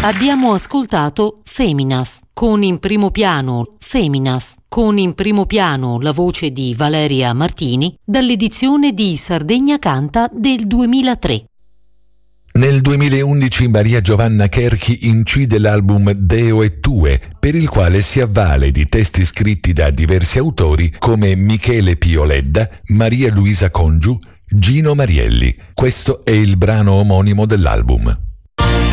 Abbiamo ascoltato Feminas, con in primo piano la voce di Valeria Martini, dall'edizione di Sardegna Canta del 2003. Nel 2011 Maria Giovanna Cherchi incide l'album Deo e Tue, per il quale si avvale di testi scritti da diversi autori come Michele Pioledda, Maria Luisa Congiu, Gino Marielli. Questo è il brano omonimo dell'album.